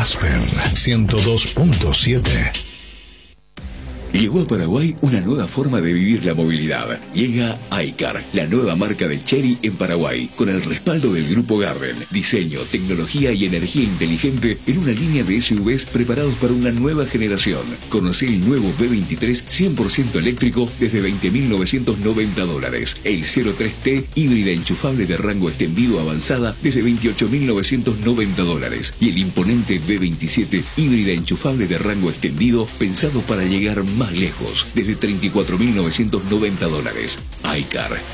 Aspen 102.7. Llegó a Paraguay una nueva forma de vivir la movilidad. Llega iCar, la nueva marca de Chery en Paraguay, con el respaldo del Grupo Garden. Diseño, tecnología y energía inteligente en una línea de SUVs preparados para una nueva generación. Conocé el nuevo B23 100% eléctrico desde $20.990. El 03T híbrida enchufable de rango extendido avanzada desde $28.990. Y el imponente B27 híbrida enchufable de rango extendido pensado para llegar más lejos, desde $34.990. iCar,